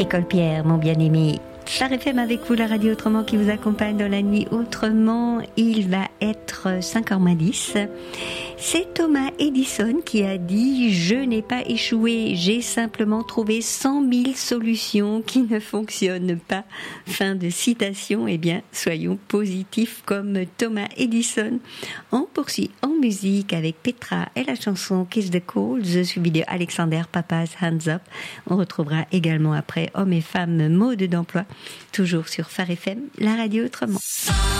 École Pierre, mon bien-aimé. Phare FM avec vous, la radio autrement qui vous accompagne dans la nuit autrement. Il va être 5h10. C'est Thomas Edison qui a dit « Je n'ai pas échoué, j'ai simplement trouvé 100 000 solutions qui ne fonctionnent pas ». Fin de citation. Eh bien, soyons positifs comme Thomas Edison. On poursuit en musique avec Petra et la chanson Kiss the Cold, suivi de Alexander Papa's Hands Up. On retrouvera également après Hommes et femmes mode d'emploi, toujours sur Phare FM, la radio autrement.